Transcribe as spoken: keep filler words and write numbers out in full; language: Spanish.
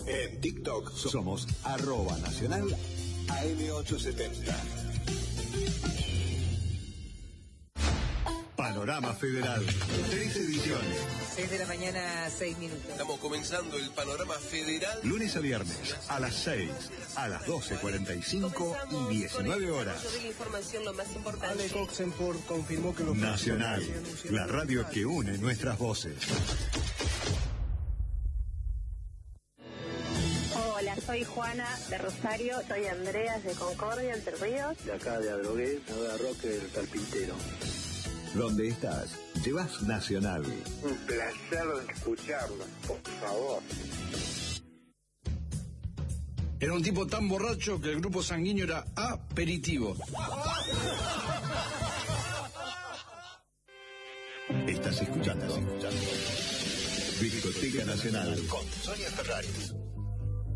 En TikTok somos arroba nacional A M ochocientos setenta. Panorama Federal, tres ediciones. seis de la mañana, seis minutos. Estamos comenzando el Panorama Federal. Lunes a viernes, a las seis, a las doce cuarenta y cinco y diecinueve horas. La información lo más importante. Ale Coxenport confirmó que los Nacional, la radio que une nuestras voces. Hola, soy Juana de Rosario, soy Andrea de Concordia, Entre Ríos. De acá de Adrogué, Nueva Roque del Carpintero. ¿Dónde estás? Llevas Nacional. Un placer escucharlo, por favor. Era un tipo tan borracho que el grupo sanguíneo era aperitivo. Estás escuchando. Discoteca Nacional con Sonia Ferrari.